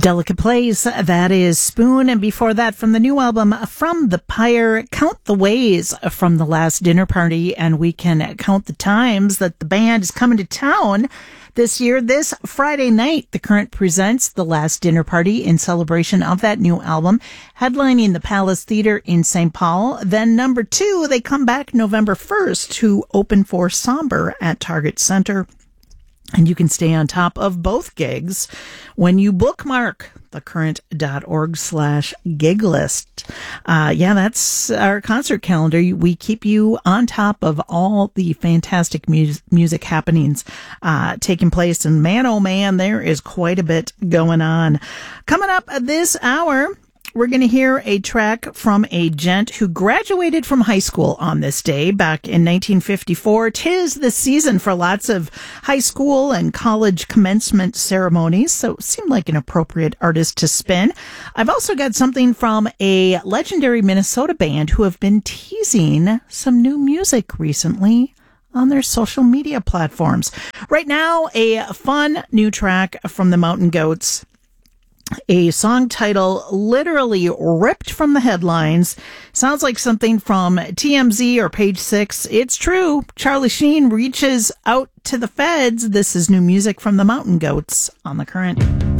Delicate Place, that is Spoon, and before that, from the new album From the Pyre, Count the Ways from the Last Dinner Party, and we can count the times that the band is coming to town this year. This Friday night, The Current presents The Last Dinner Party in celebration of that new album, headlining the Palace Theater in St. Paul. Then number 2, they come back November 1st to open for Somber at Target Center. And you can stay on top of both gigs when you bookmark thecurrent.org/gig list. That's our concert calendar. We keep you on top of all the fantastic music happenings taking place. And man, oh man, there is quite a bit going on. Coming up this hour, we're going to hear a track from a gent who graduated from high school on this day back in 1954. 'Tis the season for lots of high school and college commencement ceremonies, so it seemed like an appropriate artist to spin. I've also got something from a legendary Minnesota band who have been teasing some new music recently on their social media platforms. Right now, a fun new track from the Mountain Goats. A song title literally ripped from the headlines. Sounds like something from TMZ or Page Six. It's true. Charlie Sheen reaches out to the feds. This is new music from the Mountain Goats on The Current.